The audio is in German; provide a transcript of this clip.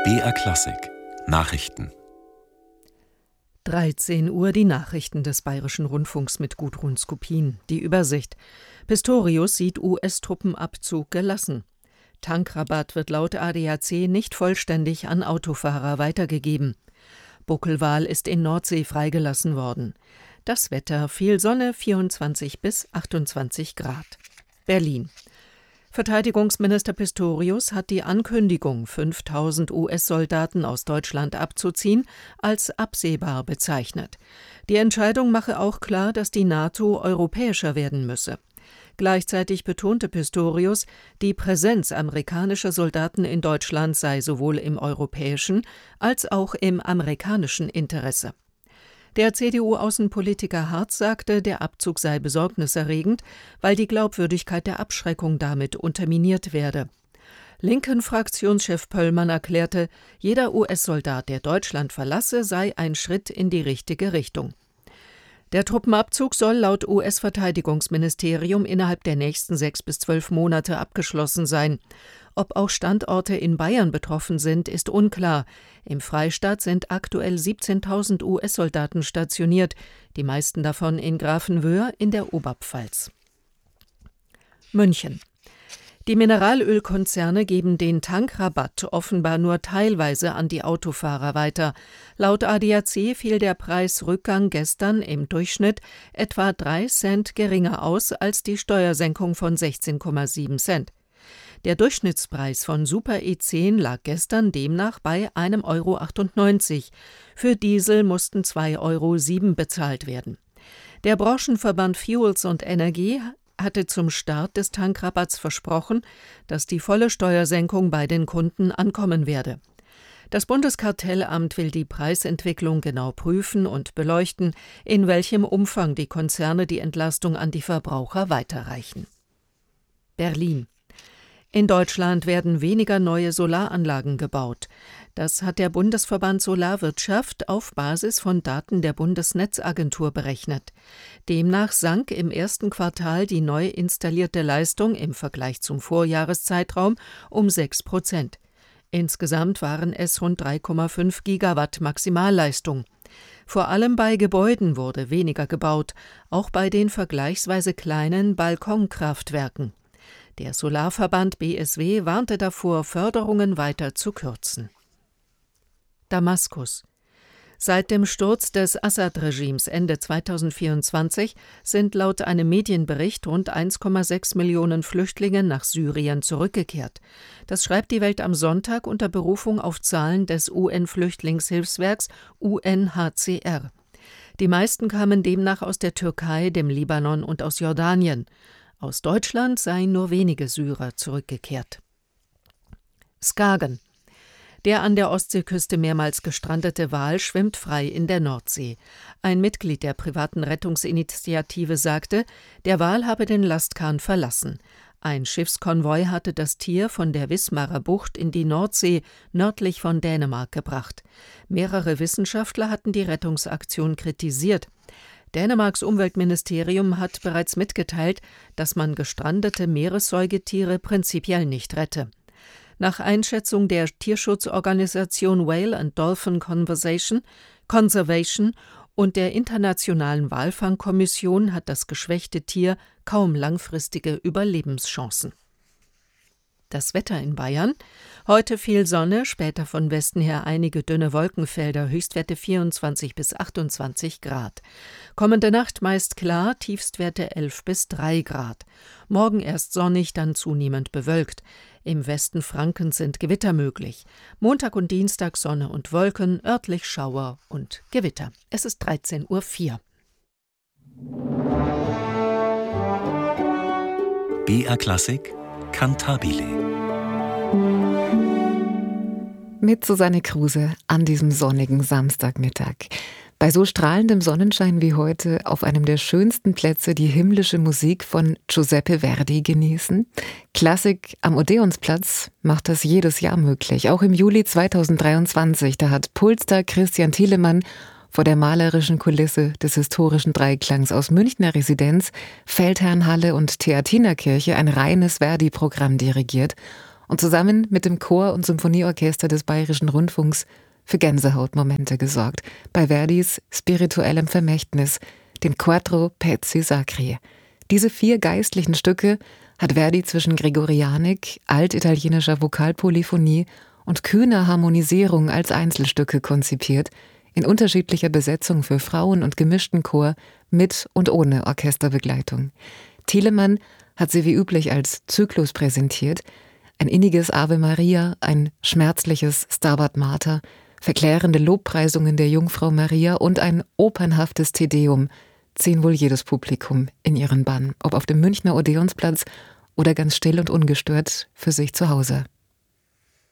BR Klassik Nachrichten. 13 Uhr die Nachrichten des Bayerischen Rundfunks mit Gudrun Skopin. Die Übersicht. Pistorius sieht US-Truppenabzug gelassen. Tankrabatt wird laut ADAC nicht vollständig an Autofahrer weitergegeben. Buckelwal ist in Nordsee freigelassen worden. Das Wetter: viel Sonne, 24 bis 28 Grad. Berlin. Verteidigungsminister Pistorius hat die Ankündigung, 5.000 US-Soldaten aus Deutschland abzuziehen, als absehbar bezeichnet. Die Entscheidung mache auch klar, dass die NATO europäischer werden müsse. Gleichzeitig betonte Pistorius, die Präsenz amerikanischer Soldaten in Deutschland sei sowohl im europäischen als auch im amerikanischen Interesse. Der CDU-Außenpolitiker Hartz sagte, der Abzug sei besorgniserregend, weil die Glaubwürdigkeit der Abschreckung damit unterminiert werde. Linken-Fraktionschef Pöllmann erklärte, jeder US-Soldat, der Deutschland verlasse, sei ein Schritt in die richtige Richtung. Der Truppenabzug soll laut US-Verteidigungsministerium innerhalb der nächsten 6 bis 12 Monate abgeschlossen sein. Ob auch Standorte in Bayern betroffen sind, ist unklar. Im Freistaat sind aktuell 17.000 US-Soldaten stationiert, die meisten davon in Grafenwöhr in der Oberpfalz. München. Die Mineralölkonzerne geben den Tankrabatt offenbar nur teilweise an die Autofahrer weiter. Laut ADAC fiel der Preisrückgang gestern im Durchschnitt etwa 3 Cent geringer aus als die Steuersenkung von 16,7 Cent. Der Durchschnittspreis von Super E10 lag gestern demnach bei 1,98 €. Für Diesel mussten 2,07 € bezahlt werden. Der Branchenverband Fuels und Energie hatte zum Start des Tankrabatts versprochen, dass die volle Steuersenkung bei den Kunden ankommen werde. Das Bundeskartellamt will die Preisentwicklung genau prüfen und beleuchten, in welchem Umfang die Konzerne die Entlastung an die Verbraucher weiterreichen. Berlin. In Deutschland werden weniger neue Solaranlagen gebaut. Das hat der Bundesverband Solarwirtschaft auf Basis von Daten der Bundesnetzagentur berechnet. Demnach sank im ersten Quartal die neu installierte Leistung im Vergleich zum Vorjahreszeitraum um 6%. Insgesamt waren es rund 3,5 Gigawatt Maximalleistung. Vor allem bei Gebäuden wurde weniger gebaut, auch bei den vergleichsweise kleinen Balkonkraftwerken. Der Solarverband BSW warnte davor, Förderungen weiter zu kürzen. Damaskus. Seit dem Sturz des Assad-Regimes Ende 2024 sind laut einem Medienbericht rund 1,6 Millionen Flüchtlinge nach Syrien zurückgekehrt. Das schreibt die Welt am Sonntag unter Berufung auf Zahlen des UN-Flüchtlingshilfswerks UNHCR. Die meisten kamen demnach aus der Türkei, dem Libanon und aus Jordanien. Aus Deutschland seien nur wenige Syrer zurückgekehrt. Skagen. Der an der Ostseeküste mehrmals gestrandete Wal schwimmt frei in der Nordsee. Ein Mitglied der privaten Rettungsinitiative sagte, der Wal habe den Lastkahn verlassen. Ein Schiffskonvoi hatte das Tier von der Wismarer Bucht in die Nordsee nördlich von Dänemark gebracht. Mehrere Wissenschaftler hatten die Rettungsaktion kritisiert. Dänemarks Umweltministerium hat bereits mitgeteilt, dass man gestrandete Meeressäugetiere prinzipiell nicht rette. Nach Einschätzung der Tierschutzorganisation Whale and Dolphin Conservation und der Internationalen Walfangkommission hat das geschwächte Tier kaum langfristige Überlebenschancen. Das Wetter in Bayern: Heute viel Sonne, später von Westen her einige dünne Wolkenfelder, Höchstwerte 24 bis 28 Grad. Kommende Nacht meist klar, Tiefstwerte 11 bis 3 Grad. Morgen erst sonnig, dann zunehmend bewölkt. Im Westen Frankens sind Gewitter möglich. Montag und Dienstag Sonne und Wolken, örtlich Schauer und Gewitter. Es ist 13:04 Uhr. BR Klassik Cantabile. Mit Susanne Kruse an diesem sonnigen Samstagmittag. Bei so strahlendem Sonnenschein wie heute auf einem der schönsten Plätze die himmlische Musik von Giuseppe Verdi genießen. Klassik am Odeonsplatz macht das jedes Jahr möglich. Auch im Juli 2023, da hat Pulstar Christian Thielemann vor der malerischen Kulisse des historischen Dreiklangs aus Münchner Residenz, Feldherrnhalle und Theatinerkirche ein reines Verdi-Programm dirigiert. und zusammen mit dem Chor und Symphonieorchester des Bayerischen Rundfunks für Gänsehautmomente gesorgt, bei Verdis spirituellem Vermächtnis, den Quattro Pezzi Sacri. Diese 4 geistlichen Stücke hat Verdi zwischen Gregorianik, altitalienischer Vokalpolyphonie und kühner Harmonisierung als Einzelstücke konzipiert, in unterschiedlicher Besetzung für Frauen und gemischten Chor, mit und ohne Orchesterbegleitung. Telemann hat sie wie üblich als Zyklus präsentiert, ein inniges Ave Maria, ein schmerzliches Stabat Mater, verklärende Lobpreisungen der Jungfrau Maria und ein opernhaftes Te Deum ziehen wohl jedes Publikum in ihren Bann, ob auf dem Münchner Odeonsplatz oder ganz still und ungestört für sich zu Hause.